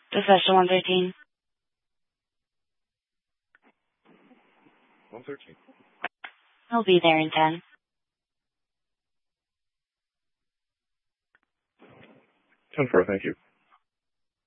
Professor 113. 113. I'll be there in 10. 10-4, thank you.